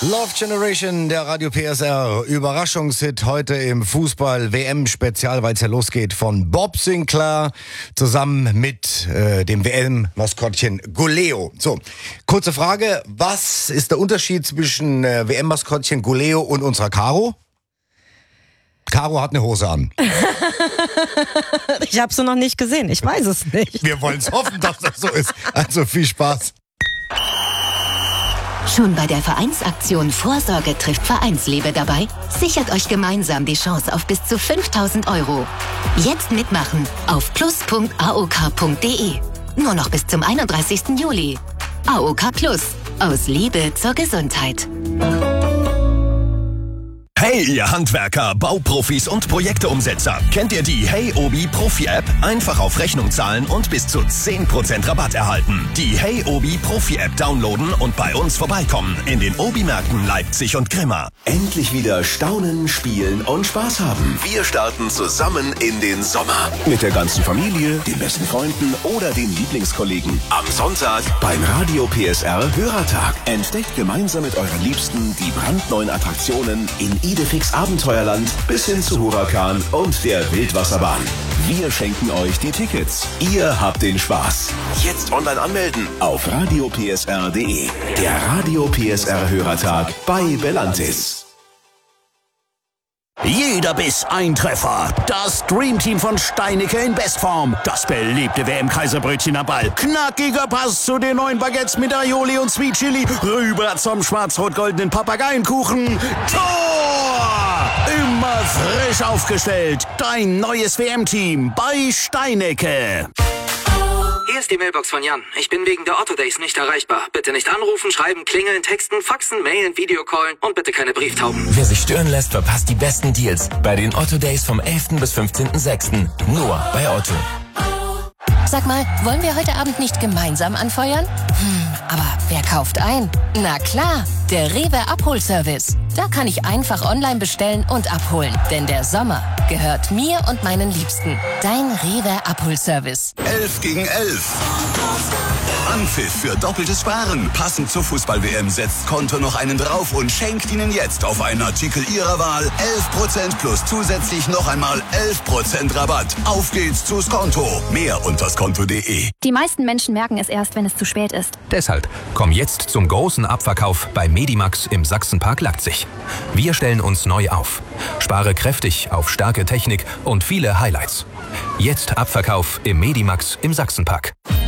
Love Generation, der Radio PSR. Überraschungshit heute im Fußball-WM-Spezial, weil es ja losgeht von Bob Sinclair zusammen mit dem WM-Maskottchen Goleo. So, kurze Frage. Was ist der Unterschied zwischen WM-Maskottchen Goleo und unserer Caro? Caro hat eine Hose an. Ich habe sie noch nicht gesehen, ich weiß es nicht. Wir wollen es hoffen, dass das so ist. Also viel Spaß. Schon bei der Vereinsaktion Vorsorge trifft Vereinsliebe dabei? Sichert euch gemeinsam die Chance auf bis zu 5.000 €. Jetzt mitmachen auf plus.aok.de. Nur noch bis zum 31. Juli. AOK Plus. Aus Liebe zur Gesundheit. Hey, ihr Handwerker, Bauprofis und Projekteumsetzer. Kennt ihr die Hey Obi Profi-App? Einfach auf Rechnung zahlen und bis zu 10% Rabatt erhalten. Die Hey Obi Profi-App downloaden und bei uns vorbeikommen. In den Obi-Märkten Leipzig und Grimma. Endlich wieder staunen, spielen und Spaß haben. Wir starten zusammen in den Sommer. Mit der ganzen Familie, den besten Freunden oder den Lieblingskollegen. Am Sonntag beim Radio PSR Hörertag. Entdeckt gemeinsam mit euren Liebsten die brandneuen Attraktionen in Idefix Abenteuerland bis hin zu Huracan und der Wildwasserbahn. Wir schenken euch die Tickets. Ihr habt den Spaß. Jetzt online anmelden auf radiopsr.de. Der Radio PSR Hörertag bei Belantis. Jeder Biss ein Treffer. Das Dreamteam von Steinecke in Bestform. Das beliebte WM-Kaiserbrötchen am Ball. Knackiger Pass zu den neuen Baguettes mit Aioli und Sweet Chili. Rüber zum schwarz-rot-goldenen Papageienkuchen. Tor! Immer frisch aufgestellt. Dein neues WM-Team bei Steinecke. Hier ist die Mailbox von Jan. Ich bin wegen der Otto Days nicht erreichbar. Bitte nicht anrufen, schreiben, klingeln, texten, faxen, mailen, Videocallen und bitte keine Brieftauben. Wer sich stören lässt, verpasst die besten Deals bei den Otto Days vom 11. bis 15.06. Nur bei Otto. Sag mal, wollen wir heute Abend nicht gemeinsam anfeuern? Aber wer kauft ein? Na klar, der Rewe Abholservice. Da kann ich einfach online bestellen und abholen. Denn der Sommer gehört mir und meinen Liebsten. Dein Rewe Abholservice. 11 gegen 11. Anpfiff für doppeltes Sparen. Passend zur Fußball-WM setzt Konto noch einen drauf und schenkt Ihnen jetzt auf einen Artikel Ihrer Wahl 11% plus zusätzlich noch einmal 11% Rabatt. Auf geht's zu Skonto. Mehr unter skonto.de. Die meisten Menschen merken es erst, wenn es zu spät ist. Deshalb komm jetzt zum großen Abverkauf bei Medimax im Sachsenpark Leipzig. Wir stellen uns neu auf. Spare kräftig auf starke Technik und viele Highlights. Jetzt Abverkauf im Medimax im Sachsenpark.